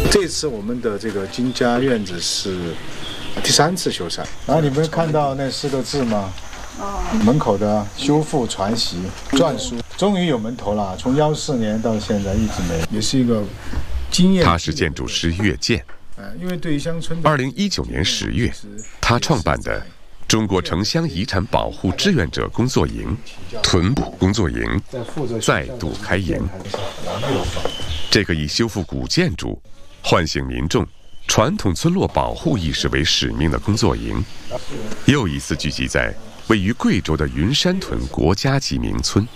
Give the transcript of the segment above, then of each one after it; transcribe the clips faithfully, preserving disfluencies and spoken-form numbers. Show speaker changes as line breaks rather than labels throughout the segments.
这次我们的这个金家院子是第三次修缮，然后你们看到那四个字吗？门口的修复传习篆书，终于有门头了。从幺四年到现在一直没，也是一个经验。
他是建筑师岳建。
因为对于乡村，
二零一九年十月，他创办的中国城乡遗产保护志愿者工作营“屯补工作营”再度开营。这个以修复古建筑、唤醒民众传统村落保护意识为使命的工作营，又一次聚集在位于贵州的云山屯国家级名村。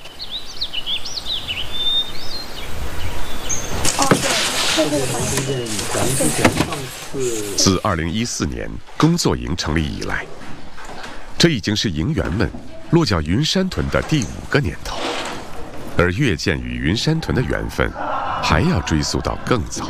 自二零一四年工作营成立以来，这已经是营员们落脚云山屯的第五个年头，而岳建与云山屯的缘分还要追溯到更早。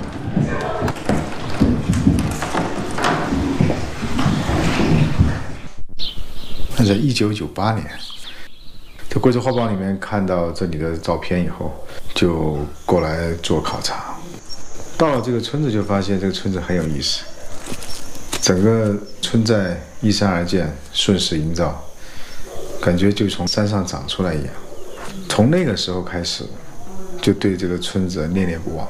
那在一九九八年，在贵州画报里面看到这里的照片以后，就过来做考察。到了这个村子，就发现这个村子很有意思，整个村寨依山而建，顺势营造，感觉就从山上长出来一样。从那个时候开始，就对这个村子念念不忘。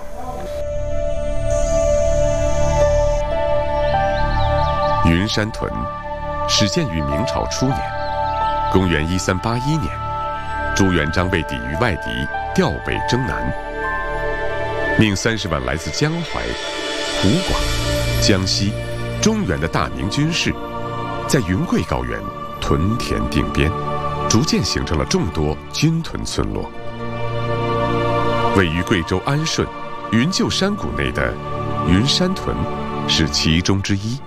云山屯始建于明朝初年，公元一三八一年，朱元璋为抵御外敌，调北征南，命三十万来自江淮、湖广、江西、中原的大明军士，在云贵高原屯田定边，逐渐形成了众多军屯村落。位于贵州安顺、云旧山谷内的云山屯是其中之一。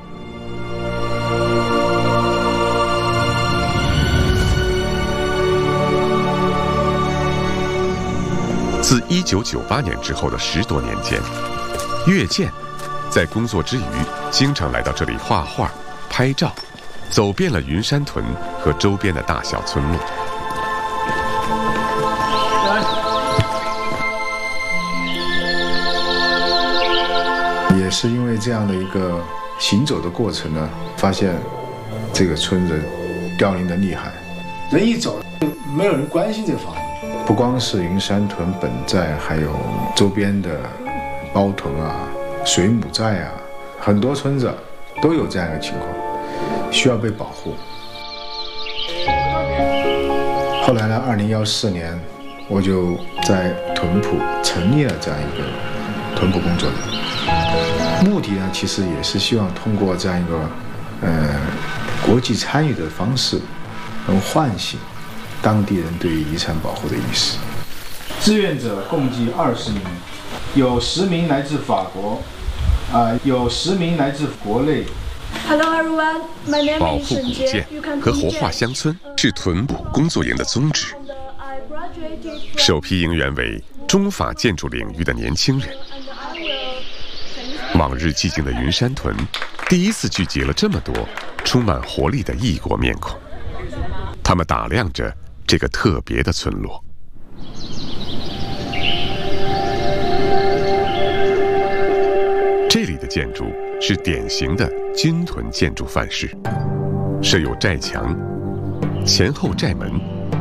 自一九九八年之后的十多年间，岳建在工作之余，经常来到这里画画、拍照，走遍了云山屯和周边的大小村落。
也是因为这样的一个行走的过程呢，发现这个村子凋零的厉害，人一走，没有人关心这个房子。不光是云山屯本寨，还有周边的包屯啊、水母寨啊，很多村子都有这样一个情况，需要被保护。后来呢，二零幺四年，我就在屯埔成立了这样一个屯埔工作营，目的呢，其实也是希望通过这样一个呃国际参与的方式，能唤醒当地人对于遗产保护的意识。志愿者共计二十名，有十名来自法国，啊、呃，有十名来自国内。
Hello everyone, my name is
保护古建和活化乡村是屯埔工作营的宗旨。首批营员为中法建筑领域的年轻人。往日寂静的云山屯，第一次聚集了这么多充满活力的异国面孔。他们打量着这个特别的村落。这里的建筑是典型的军屯建筑范式，设有寨墙、前后寨门、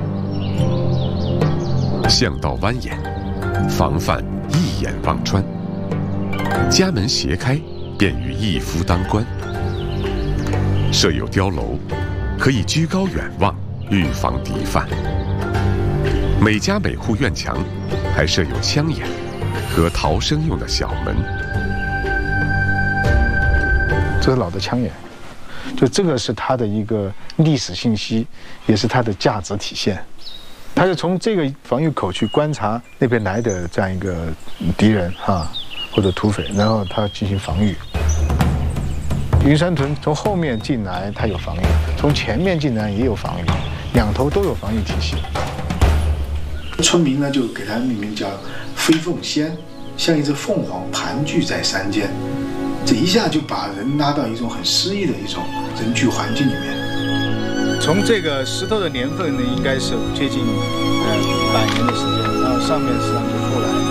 巷道蜿蜒，防范一眼望穿；家门斜开，便于一夫当关；设有碉楼，可以居高远望，预防敌犯。每家每户院墙还设有枪眼和逃生用的小门。
这是老的枪眼，就这个是它的一个历史信息，也是它的价值体现。它是从这个防御口去观察那边来的这样一个敌人哈，或者土匪，然后它进行防御。云山屯从后面进来它有防御，从前面进来也有防御，两头都有防御体系。村民呢就给它命名叫飞凤仙，像一只凤凰盘踞在山间。这一下就把人拉到一种很诗意的一种人居环境里面。从这个石头的年份呢，应该是接近呃百年的时间，然后上面实际上就后来